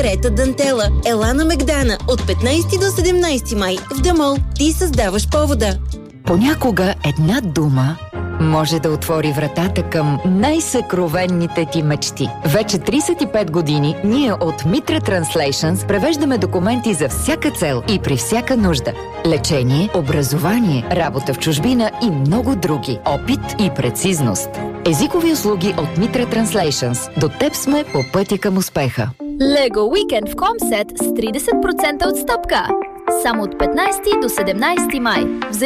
карета Дантела. Ела на Мегдана от 15 до 17 май в Дамол. Ти създаваш повода. Понякога една дума може да отвори вратата към най-съкровенните ти мечти. Вече 35 години ние от Mitra Translations превеждаме документи за всяка цел и при всяка нужда. Лечение, образование, работа в чужбина и много други. Опит и прецизност. Езикови услуги от Mitra Translations. До теб сме по пътя към успеха. Лего уикенд в Комсет с 30% отстъпка. Само от 15 до 17 май.